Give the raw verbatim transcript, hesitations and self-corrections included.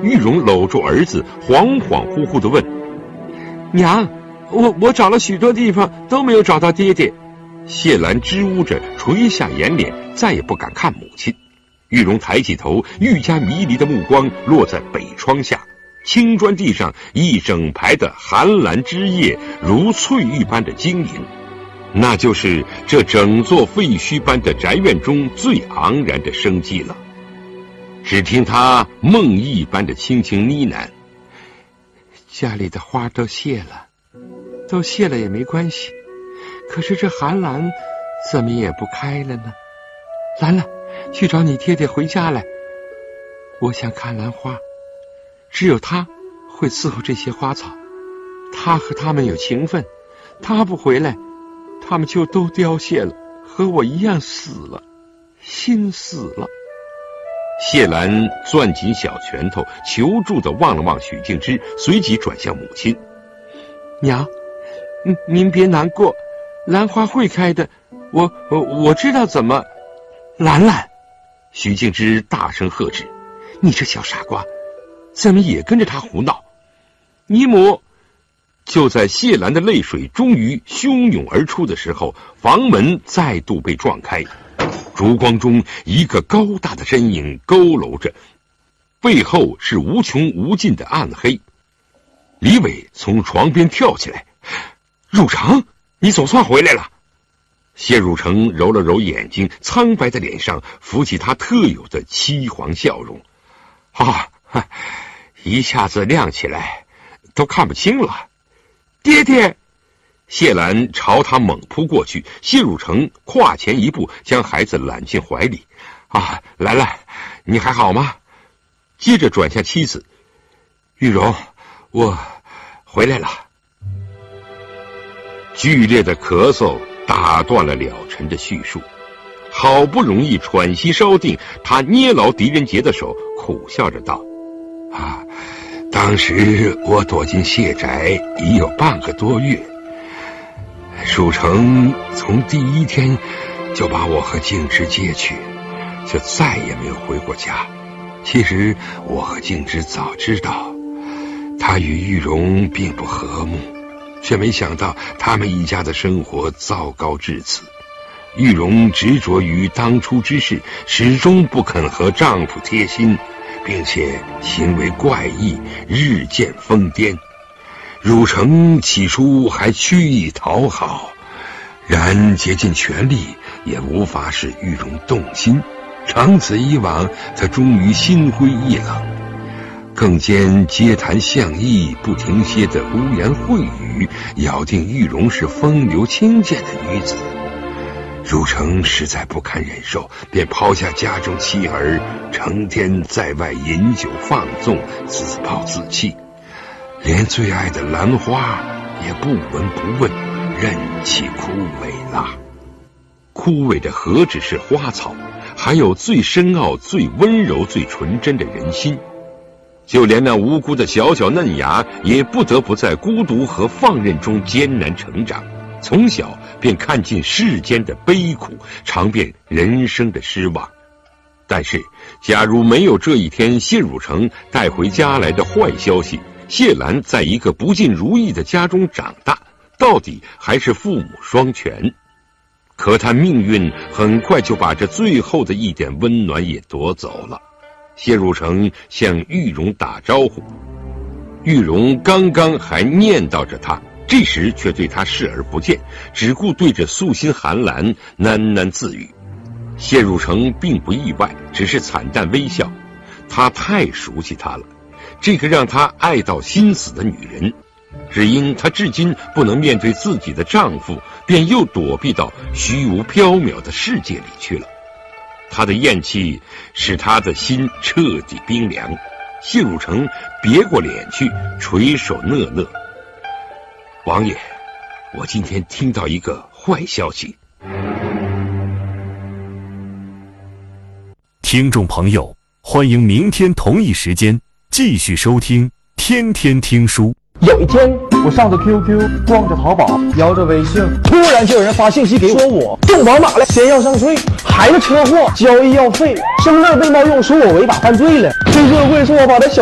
玉荣搂住儿子，恍恍惚惚地问：“ 娘，我我找了许多地方都没有找到爹爹。” 谢兰支吾着，垂下眼脸，再也不敢看母亲。玉荣抬起头，愈加迷离的目光落在北窗下，青砖地上一整排的寒蓝枝叶如翠玉般的晶莹，那就是这整座废墟般的宅院中最昂然的生机了。只听他梦呓般的轻轻呢喃：“ 家里的花都谢了，都谢了也没关系，可是这寒兰怎么也不开了呢？兰兰，去找你爹爹回家来，我想看兰花，只有他会伺候这些花草，他和他们有情分，他不回来，他们就都凋谢了，和我一样死了，心死了。” 谢兰攥紧小拳头，求助地望了望许静之，随即转向母亲：“ 娘，您您别难过，兰花会开的，我我我知道怎么。”“兰兰！” 许静之大声呵斥：“ 你这小傻瓜，怎么也跟着他胡闹？”你母…… 就在谢兰的泪水终于汹涌而出的时候，房门再度被撞开，烛光中一个高大的身影佝偻着，背后是无穷无尽的暗黑。李伟从床边跳起来：“汝成，你总算回来了！”谢汝成揉了揉眼睛，苍白的脸上浮起他特有的凄黄笑容：“啊，一下子亮起来，都看不清了。”“ 爹爹！” 谢兰朝他猛扑过去，谢汝成跨前一步，将孩子揽进怀里。“啊，兰兰，你还好吗？”接着转向妻子：“玉荣，我回来了。”剧烈的咳嗽打断了了尘的叙述，好不容易喘息稍定，他捏牢狄仁杰的手，苦笑着道：“啊，当时我躲进谢宅已有半个多月，蜀城从第一天就把我和静之接去，就再也没有回过家。其实我和静之早知道，他与玉荣并不和睦，却没想到他们一家的生活糟糕至此。玉荣执着于当初之事，始终不肯和丈夫贴心，并且行为怪异，日渐疯癫。汝成起初还曲意讨好，然竭尽全力也无法使玉荣动心，长此以往，他终于心灰意冷，更兼街谈巷议不停歇的污言秽语，咬定玉荣是风流清贱的女子。汝成实在不堪忍受，便抛下家中妻儿，成天在外饮酒放纵，自暴自弃，连最爱的兰花也不闻不问，任其枯萎了。枯萎的何止是花草，还有最深奥、最温柔、最纯真的人心。就连那无辜的小小嫩芽，也不得不在孤独和放任中艰难成长，从小便看尽世间的悲苦，尝遍人生的失望。但是假如没有这一天谢汝成带回家来的坏消息，谢兰在一个不尽如意的家中长大，到底还是父母双全。可他命运很快就把这最后的一点温暖也夺走了。谢汝成向玉荣打招呼，玉荣刚刚还念叨着他，这时却对他视而不见，只顾对着素心寒兰喃喃自语。谢汝成并不意外，只是惨淡微笑。他太熟悉她了，这个让他爱到心死的女人，只因她至今不能面对自己的丈夫，便又躲避到虚无缥缈的世界里去了。他的厌弃使他的心彻底冰凉。谢汝成别过脸去，垂手讷讷：“王爷，我今天听到一个坏消息。” 听众朋友，欢迎明天同一时间继续收听天天听书。 有一天，我上着 Q Q， 逛着淘宝，摇着微信，突然就有人发信息给我，说我中宝马了，先要上税，孩子车祸，交易要费，生那被冒用，说我违法犯罪了。黑社会说我把他小